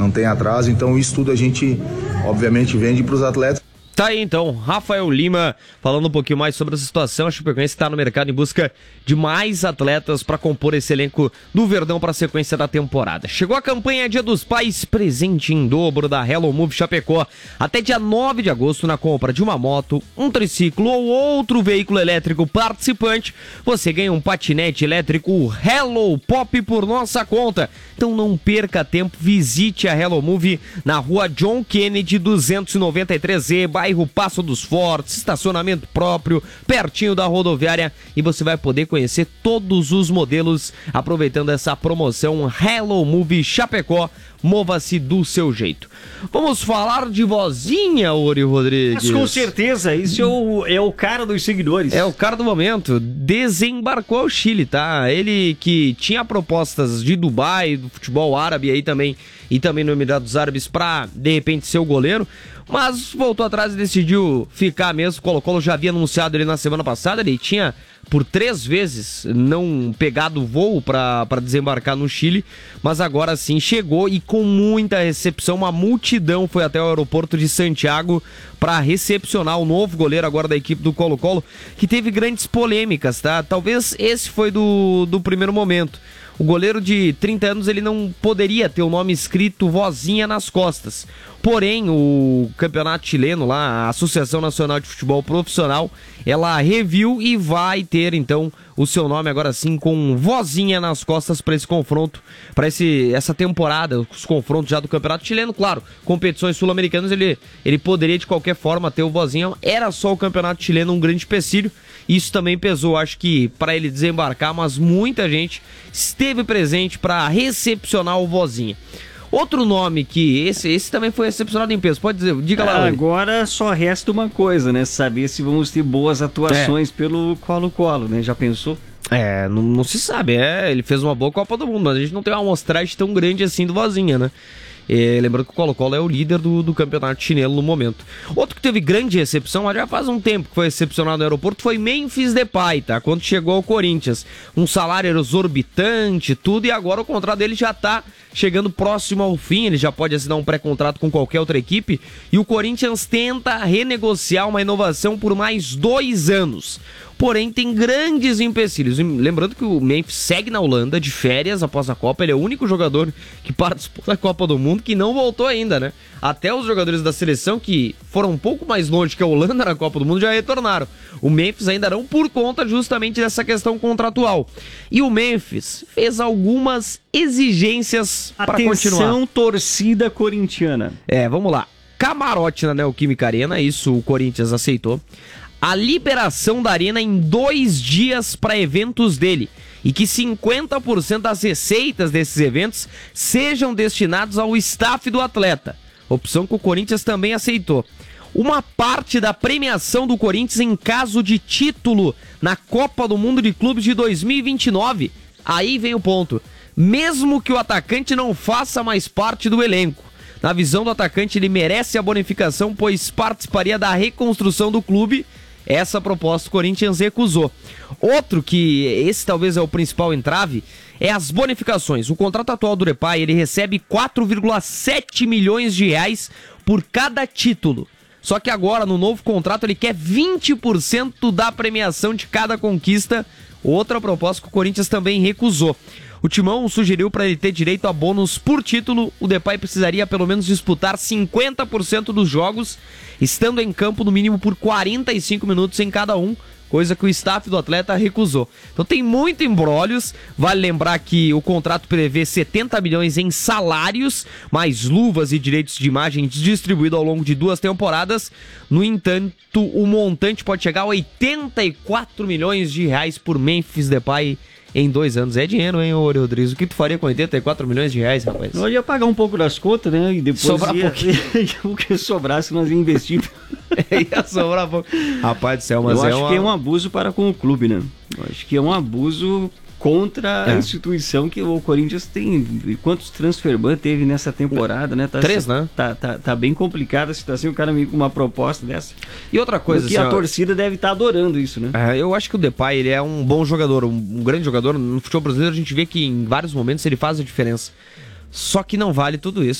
não tem atraso, então isso tudo a gente obviamente vende para os atletas. Tá aí então, Rafael Lima falando um pouquinho mais sobre essa situação. A Chapecoense está no mercado em busca de mais atletas para compor esse elenco do Verdão para a sequência da temporada. Chegou a campanha Dia dos Pais, presente em dobro da Hello Move Chapecó. Até dia 9 de agosto, na compra de uma moto, um triciclo ou outro veículo elétrico participante, você ganha um patinete elétrico Hello Pop por nossa conta. Então não perca tempo, visite a Hello Move na rua John Kennedy 293E, bairro Passo dos Fortes, estacionamento próprio, pertinho da rodoviária, e você vai poder conhecer todos os modelos aproveitando essa promoção Hello Move Chapecó. Mova-se do seu jeito. Vamos falar de vozinha, Ori Rodrigues. Mas com certeza, isso é o cara dos seguidores. É o cara do momento. Desembarcou ao Chile, tá? Ele que tinha propostas de Dubai, do futebol árabe aí também, e também no Emirados Árabes pra, de repente, ser o goleiro, mas voltou atrás e decidiu ficar mesmo. O Colo-Colo já havia anunciado ele na semana passada, ele tinha por 3 vezes não pegado voo para desembarcar no Chile, mas agora sim chegou e com muita recepção, uma multidão foi até o aeroporto de Santiago para recepcionar o novo goleiro agora da equipe do Colo-Colo, que teve grandes polêmicas, tá? Talvez esse foi do primeiro momento. O goleiro de 30 anos, ele não poderia ter o nome escrito vozinha nas costas. Porém, o campeonato chileno lá, a Associação Nacional de Futebol Profissional, ela reviu e vai ter, então, o seu nome agora sim com vozinha nas costas para esse confronto, para essa temporada, os confrontos já do campeonato chileno. Claro, competições sul-americanas ele poderia de qualquer forma ter o vozinha, era só o campeonato chileno um grande empecilho. Isso também pesou, acho que, para ele desembarcar, mas muita gente esteve presente para recepcionar o vozinha. Outro nome que esse também foi recepcionado em peso, pode dizer, diga lá. Agora só resta uma coisa, né? Saber se vamos ter boas atuações pelo Colo-Colo, né? Já pensou? Não se sabe, ele fez uma boa Copa do Mundo, mas a gente não tem uma amostragem tão grande assim do vozinha, né? Lembrando que o Colo-Colo é o líder do campeonato chinelo no momento. Outro que teve grande recepção, já faz um tempo que foi recepcionado no aeroporto, foi Memphis Depay, tá? Quando chegou ao Corinthians. Um salário exorbitante, tudo, e agora o contrato dele já tá chegando próximo ao fim, ele já pode assinar um pré-contrato com qualquer outra equipe, e o Corinthians tenta renegociar uma inovação por mais 2 anos. Porém, tem grandes empecilhos. Lembrando que o Memphis segue na Holanda de férias após a Copa. Ele é o único jogador que participou da Copa do Mundo que não voltou ainda, né? Até os jogadores da seleção que foram um pouco mais longe que a Holanda na Copa do Mundo já retornaram. O Memphis ainda não, por conta justamente dessa questão contratual. E o Memphis fez algumas exigências para continuar. Atenção, torcida corintiana. Vamos lá. Camarote na Neoquímica Arena, isso o Corinthians aceitou. A liberação da arena em 2 dias para eventos dele, e que 50% das receitas desses eventos sejam destinados ao staff do atleta, opção que o Corinthians também aceitou. Uma parte da premiação do Corinthians em caso de título na Copa do Mundo de Clubes de 2029. Aí vem o ponto. Mesmo que o atacante não faça mais parte do elenco. Na visão do atacante, ele merece a bonificação, pois participaria da reconstrução do clube. Essa proposta o Corinthians recusou. Outro que, esse talvez é o principal entrave, é as bonificações. O contrato atual do Depay, ele recebe 4,7 milhões de reais por cada título. Só que agora, no novo contrato, ele quer 20% da premiação de cada conquista. Outra proposta que o Corinthians também recusou. O Timão sugeriu para ele ter direito a bônus por título. O Depay precisaria pelo menos disputar 50% dos jogos, estando em campo no mínimo por 45 minutos em cada um, coisa que o staff do atleta recusou. Então tem muito imbrólios. Vale lembrar que o contrato prevê 70 milhões em salários, mais luvas e direitos de imagem distribuído ao longo de 2 temporadas. No entanto, o montante pode chegar a 84 milhões de reais por Memphis Depay em 2 anos. É dinheiro, hein, Rodrigues? O que tu faria com 84 milhões de reais, rapaz? Eu ia pagar um pouco das contas, né? E depois sobrar pouquinho. O que sobrasse nós ia investir. Ia sobrar pouco. Rapaz do céu, mas eu acho que é um abuso para com o clube, né? Eu acho que é um abuso contra a instituição que o Corinthians tem. Quantos transferban teve nessa temporada, né? 3, né? Tá bem complicada a situação, o cara vem com uma proposta dessa. E outra coisa, porque a torcida deve estar adorando isso, né? Eu acho que o Depay, ele é um bom jogador, um grande jogador. No futebol brasileiro a gente vê que em vários momentos ele faz a diferença. Só que não vale tudo isso.